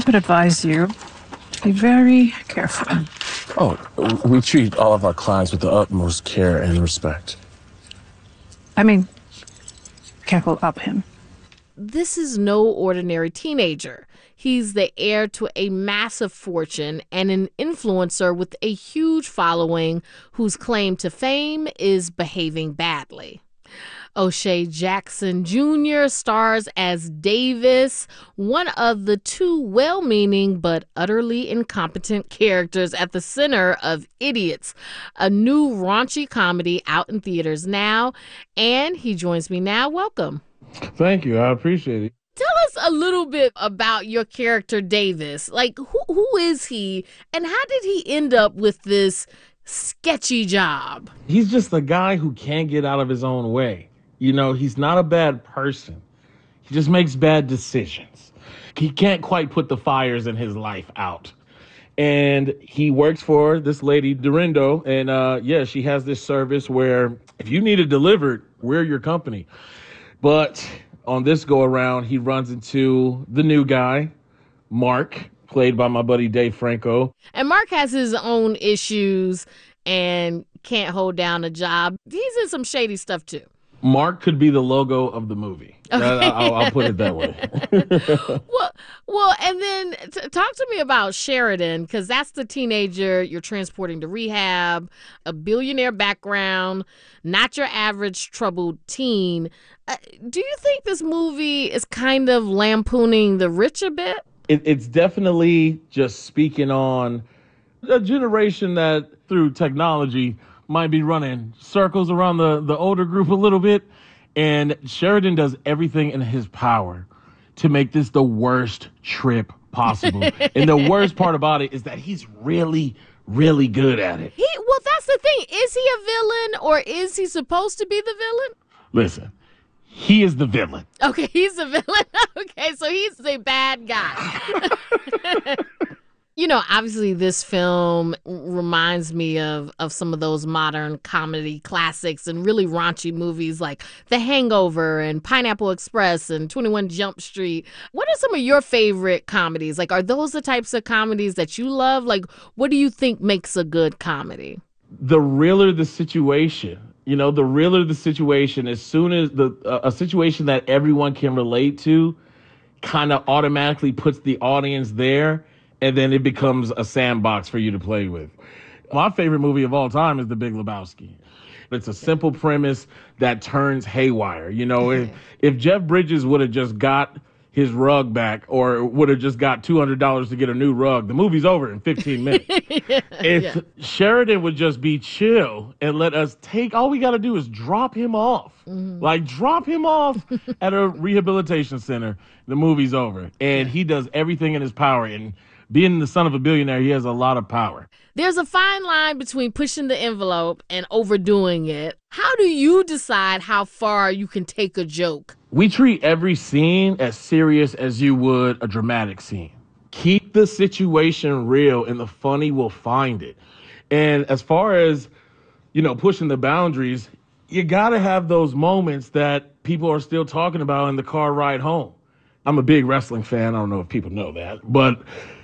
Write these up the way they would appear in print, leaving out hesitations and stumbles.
would advise you to be very careful. Oh, we treat all of our clients with the utmost care and respect. I mean, careful of him. This is no ordinary teenager. He's the heir to a massive fortune and an influencer with a huge following whose claim to fame is behaving badly. O'Shea Jackson Jr. stars as Davis, one of the two well-meaning but utterly incompetent characters at the center of Idiots, a new raunchy comedy out in theaters now. And he joins me now. Welcome. Thank you. I appreciate it. Tell us a little bit about your character, Davis. Like, who is he, and how did he end up with this sketchy job? He's just a guy who can't get out of his own way. You know, he's not a bad person. He just makes bad decisions. He can't quite put the fires in his life out. And he works for this lady, Dorindo, and she has this service where if you need it delivered, we're your company. But on this go around, he runs into the new guy, Mark, played by my buddy Dave Franco. And Mark has his own issues and can't hold down a job. He's in some shady stuff too. Mark could be the logo of the movie. Okay. I'll put it that way. well, and then talk to me about Sheridan, because that's the teenager you're transporting to rehab, a billionaire background, not your average troubled teen. Do you think this movie is kind of lampooning the rich a bit? It's definitely just speaking on a generation that through technology might be running circles around the older group a little bit. And Sheridan does everything in his power to make this the worst trip possible. And the worst part about it is that he's really, really good at it. Well, that's the thing. Is he a villain, or is he supposed to be the villain? Listen, he is the villain. Okay, he's the villain. Okay, so he's a bad guy. You know, obviously this film reminds me of some of those modern comedy classics and really raunchy movies like The Hangover and Pineapple Express and 21 Jump Street. What are some of your favorite comedies? Like, are those the types of comedies that you love? Like, what do you think makes a good comedy? The realer the situation, as soon as a situation that everyone can relate to kind of automatically puts the audience there. And then it becomes a sandbox for you to play with. My favorite movie of all time is The Big Lebowski. It's a simple premise that turns haywire. You know, if Jeff Bridges would have just got his rug back or would have just got $200 to get a new rug, the movie's over in 15 minutes. If Sheridan would just be chill and let us all we got to do is drop him off. Like, drop him off at a rehabilitation center. The movie's over. And he does everything in his power. And being the son of a billionaire, he has a lot of power. There's a fine line between pushing the envelope and overdoing it. How do you decide how far you can take a joke? We treat every scene as serious as you would a dramatic scene. Keep the situation real and the funny will find it. And as far as, pushing the boundaries, you got to have those moments that people are still talking about in the car ride home. I'm a big wrestling fan. I don't know if people know that, but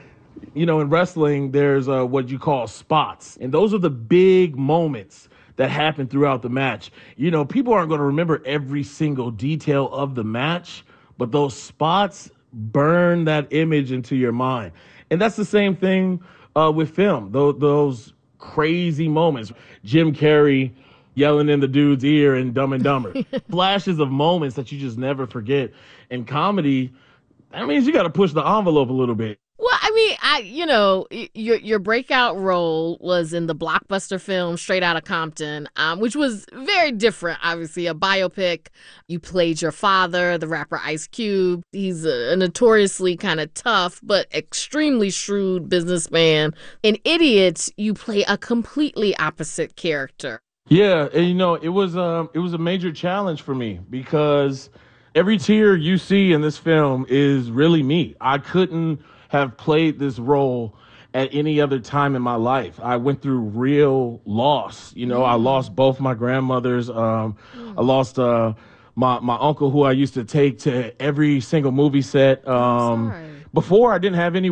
in wrestling, there's what you call spots. And those are the big moments that happen throughout the match. People aren't going to remember every single detail of the match, but those spots burn that image into your mind. And that's the same thing with film. Those crazy moments. Jim Carrey yelling in the dude's ear in Dumb and Dumber. Flashes of moments that you just never forget. In comedy, that means you got to push the envelope a little bit. Well, I mean, your breakout role was in the blockbuster film Straight Outta Compton, which was very different, obviously, a biopic. You played your father, the rapper Ice Cube. He's a notoriously kind of tough but extremely shrewd businessman. In Idiots, you play a completely opposite character. Yeah, and it was a major challenge for me because every tear you see in this film is really me. I couldn't have played this role at any other time in my life. I went through real loss. I lost both my grandmothers. I lost my uncle, who I used to take to every single movie set. Before I didn't have any